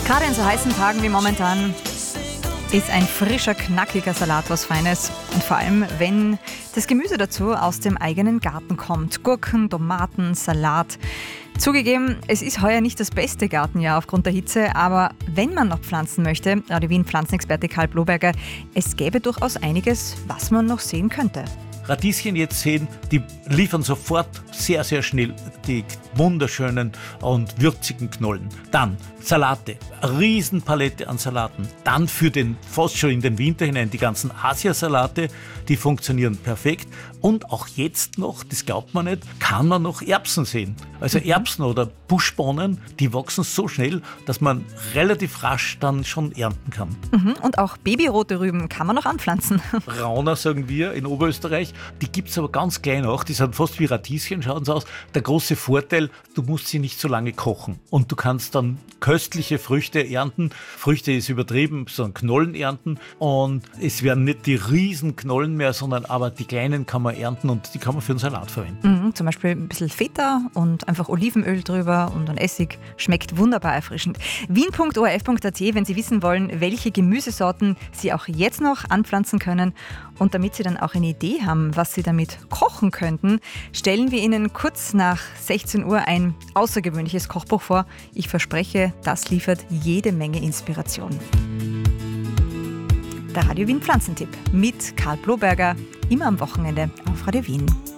Gerade in so heißen Tagen wie momentan ist ein frischer, knackiger Salat was Feines. Und vor allem, wenn das Gemüse dazu aus dem eigenen Garten kommt. Gurken, Tomaten, Salat. Zugegeben, es ist heuer nicht das beste Gartenjahr aufgrund der Hitze, aber wenn man noch pflanzen möchte, Radio Wien Pflanzenexperte Karl Bloberger, es gäbe durchaus einiges, was man noch sehen könnte. Radieschen jetzt sehen, die liefern sofort sehr, sehr schnell die wunderschönen und würzigen Knollen. Dann Salate, eine Riesenpalette an Salaten. Dann für den fast schon in den Winter hinein die ganzen Asiasalate, die funktionieren perfekt. Und auch jetzt noch, das glaubt man nicht, kann man noch Erbsen sehen. Also Erbsen oder Buschbohnen, die wachsen so schnell, dass man relativ rasch dann schon ernten kann. Und auch babyrote Rüben kann man noch anpflanzen. Rauner, sagen wir in Oberösterreich. Die gibt es aber ganz klein auch. Die sind fast wie Radieschen, schauen sie aus. Der große Vorteil, du musst sie nicht so lange kochen. Und du kannst dann köstliche Früchte ernten. Früchte ist übertrieben, sondern Knollen ernten. Und es werden nicht die riesen Knollen mehr, sondern aber die kleinen kann man ernten und die kann man für einen Salat verwenden. Zum Beispiel ein bisschen Feta und einfach Olivenöl drüber und ein Essig. Schmeckt wunderbar erfrischend. wien.orf.at, wenn Sie wissen wollen, welche Gemüsesorten Sie auch jetzt noch anpflanzen können. Und damit Sie dann auch eine Idee haben, was Sie damit kochen könnten, stellen wir Ihnen kurz nach 16 Uhr ein außergewöhnliches Kochbuch vor. Ich verspreche, das liefert jede Menge Inspiration. Der Radio Wien Pflanzentipp mit Karl Bloberger, immer am Wochenende auf Radio Wien.